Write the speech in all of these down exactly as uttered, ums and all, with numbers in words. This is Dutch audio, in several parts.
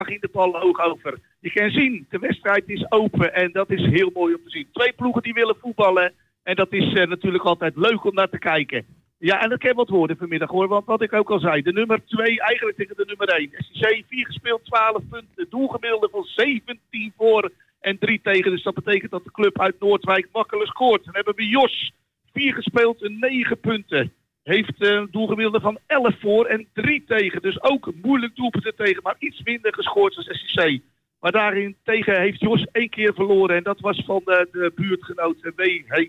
ging de bal hoog over. Je kan zien, de wedstrijd is open en dat is heel mooi om te zien. Twee ploegen die willen voetballen en dat is uh, natuurlijk altijd leuk om naar te kijken. Ja, en dat kan wat worden vanmiddag hoor, want wat ik ook al zei, de nummer twee eigenlijk tegen de nummer één. S C C vier gespeeld, twaalf punten, doelgemiddelde van zeventien voor en drie tegen. Dus dat betekent dat de club uit Noordwijk makkelijk scoort. Dan hebben we Jos, vier gespeeld en negen punten. Heeft een uh, doelgemiddelde van elf voor en drie tegen. Dus ook een moeilijk doelpunt tegen, maar iets minder gescoord dan S C C. Maar daarin tegen heeft Jos één keer verloren en dat was van de, de buurtgenoot W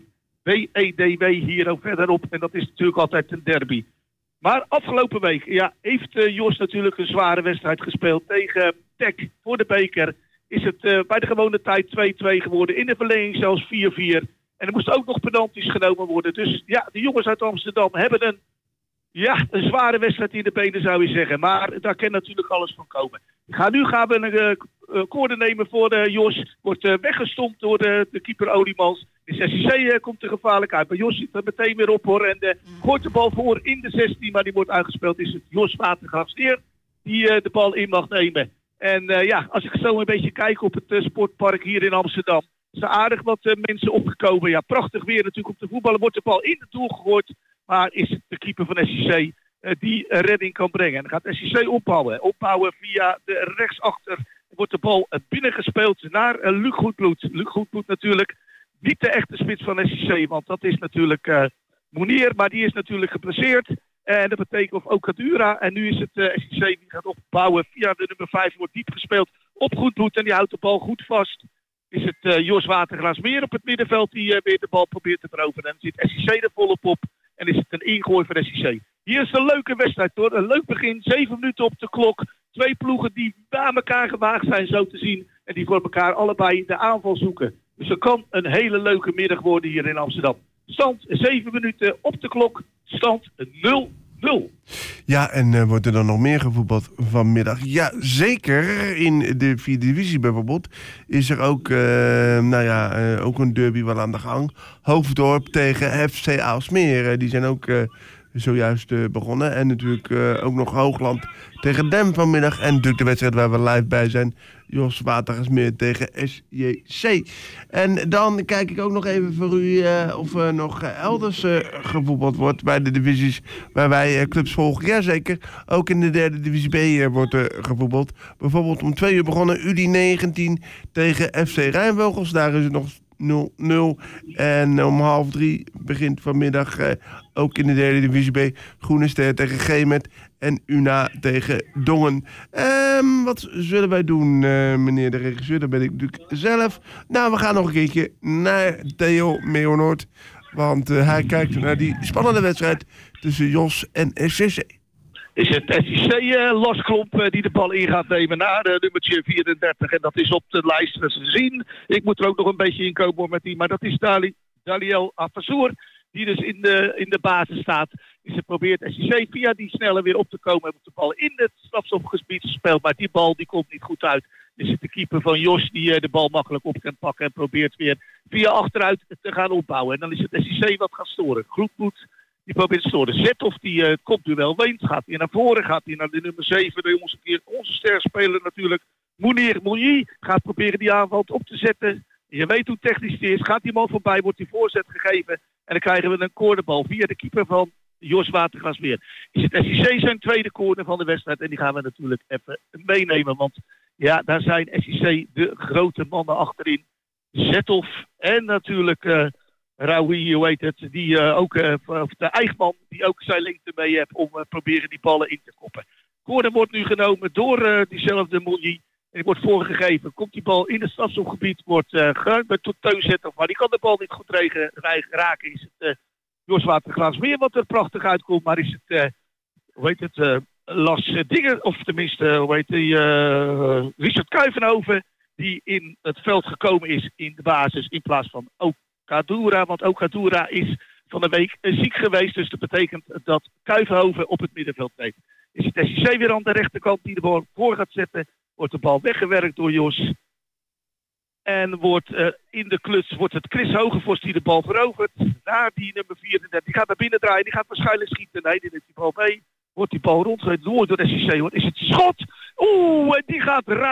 E D W hier ook verderop. En dat is natuurlijk altijd een derby. Maar afgelopen week ja, heeft uh, Jos natuurlijk een zware wedstrijd gespeeld tegen T E C voor de beker. Is het uh, bij de gewone tijd twee-twee geworden. In de verlenging zelfs vier-vier. En er moesten ook nog penalties genomen worden. Dus ja, de jongens uit Amsterdam hebben een, ja, een zware wedstrijd in de benen zou je zeggen. Maar daar kan natuurlijk alles van komen. Ga, nu gaan we een uh, uh, corner nemen voor uh, Jos. Wordt uh, weggestompt door de, de keeper Oliemans. De S C C uh, komt er gevaarlijk uit. Maar Jos zit er meteen weer op hoor. En uh, gooit de bal voor in de zestien. Maar die wordt uitgespeeld. Is het Jos Watergraafsmeer die uh, de bal in mag nemen. En uh, ja, als ik zo een beetje kijk op het uh, sportpark hier in Amsterdam. Er zijn aardig wat uh, mensen opgekomen. Ja, prachtig weer natuurlijk om te voetballen. Wordt de bal in het doel gegooid. Maar is het de keeper van S C C uh, die uh, redding kan brengen. En dan gaat S C C opbouwen. Opbouwen via de rechtsachter. Wordt de bal uh, binnengespeeld naar uh, Luc Goedbloed. Luc Goedbloed natuurlijk niet de echte spits van S C C. Want dat is natuurlijk uh, Moenier. Maar die is natuurlijk geblesseerd. En dat betekent of ook Kadura. En nu is het uh, S C C die gaat opbouwen via de nummer vijf. Wordt diep gespeeld op Goedbloed. En die houdt de bal goed vast. Is het uh, Jos Watergraafsmeer op het middenveld die uh, weer de bal probeert te veroveren. En dan zit S C C er volop op. En is het een ingooi voor S C C. Hier is een leuke wedstrijd hoor. Een leuk begin. Zeven minuten op de klok. Twee ploegen die bij elkaar gewaagd zijn zo te zien. En die voor elkaar allebei de aanval zoeken. Dus er kan een hele leuke middag worden hier in Amsterdam. Stand zeven minuten op de klok. Stand nul nul. Ja, en uh, wordt er dan nog meer gevoetbald vanmiddag? Ja, zeker. In de vierde divisie bijvoorbeeld is er ook, uh, nou ja, uh, ook een derby wel aan de gang. Hoofddorp tegen F C Aalsmeer. Uh, die zijn ook uh, zojuist uh, begonnen. En natuurlijk uh, ook nog Hoogland tegen Dem vanmiddag. En natuurlijk de wedstrijd waar we live bij zijn. Jos Watergraafsmeer tegen S J C. En dan kijk ik ook nog even voor u uh, of er nog uh, elders uh, gevoetbald wordt bij de divisies waar wij uh, clubs volgen. Jazeker, ook in de derde divisie B uh, wordt er uh, gevoetbald. Bijvoorbeeld om twee uur begonnen U D I negentien tegen F C Rijnvogels. Daar is het nog nul nul. En om half drie begint vanmiddag uh, ook in de derde divisie B Groene Ster tegen G-Met en U N A tegen Dongen. Um, wat zullen wij doen, uh, meneer de regisseur? Dat ben ik natuurlijk zelf. Nou, we gaan nog een keertje naar Theo Meeuwnoord. Want uh, hij kijkt naar die spannende wedstrijd tussen Jos en S C C. Is het S C C uh, Lasklomp uh, die de bal in gaat nemen naar uh, nummertje vierendertig. En dat is op de lijst te zien. Ik moet er ook nog een beetje in komen met die. Maar dat is Dali, Daliel Afassour. Die dus in de, in de basis staat. Dus ze probeert S C C via die sneller weer op te komen. En op de bal in het strafschopgebied speelt. Maar die bal die komt niet goed uit. Dus het de keeper van Jos die uh, de bal makkelijk op kan pakken. En probeert weer via achteruit te gaan opbouwen. En dan is het S C C wat gaat storen. Groepvoet. Die probeert te storen. Zethoff die uh, komt nu wel weent. Gaat hij naar voren. Gaat hij naar de nummer zeven. De jongens een keer onze sterspeler natuurlijk. Moenier Mounier gaat proberen die aanval op te zetten. Je weet hoe technisch het is. Gaat die man voorbij. Wordt die voorzet gegeven. En dan krijgen we een cornerbal via de keeper van Jos Watergraafsmeer. Is het S C C zijn tweede corner van de wedstrijd. En die gaan we natuurlijk even meenemen. Want ja, daar zijn S C C de grote mannen achterin. Zethoff en natuurlijk uh, Raoui, hoe heet het, die uh, ook, uh, of de Eichmann, die ook zijn lengte mee heeft om uh, proberen die ballen in te koppen. Corner wordt nu genomen door uh, diezelfde Mounier. En die wordt voorgegeven. Komt die bal in het stadsopgebied, wordt uh, geruimd met Teunzetter. Maar die kan de bal niet goed regen, raken. Is het uh, Jos Watergraafsmeer wat er prachtig uitkomt. Maar is het, uh, hoe heet het, uh, Las uh, Dingen, of tenminste, uh, hoe heet die, uh, Richard Kuivenhoven. Die in het veld gekomen is in de basis in plaats van ook Kadura. Want ook Kadura is van de week uh, ziek geweest. Dus dat betekent dat Kuivenhoven op het middenveld heeft. Is het S C C weer aan de rechterkant die de bal voor gaat zetten. Wordt de bal weggewerkt door Jos. En wordt uh, in de kluts wordt het Chris Hogevorst die de bal verovert. Naar die nummer vierendertig. Die gaat naar binnen draaien. Die gaat waarschijnlijk schieten. Nee, die heeft die bal mee. Wordt die bal rondgegooid door de S C C. Is het schot? Oeh, en die gaat raar.